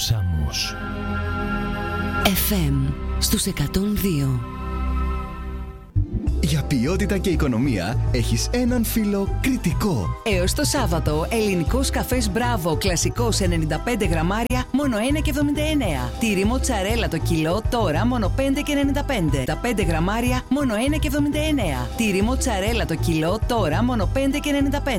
Σάμος. FM στους 102. Για ποιότητα και οικονομία έχεις έναν φίλο Κρητικό. Έως το Σάββατο, ελληνικός καφές Μπράβο, κλασικός 95 γραμμάρια, μόνο 1,79. Τυρί μοτσαρέλα το κιλό, τώρα μόνο 5,95. Τα 5 γραμμάρια, μόνο 1,79. Τυρί μοτσαρέλα το κιλό, τώρα μόνο 5,95.